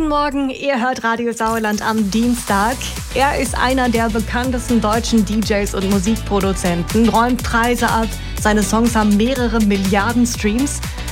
Guten Morgen, ihr hört Radio Sauerland am Dienstag. Er ist einer der bekanntesten deutschen DJs und Musikproduzenten, räumt Preise ab, seine Songs haben mehrere Milliarden Streams.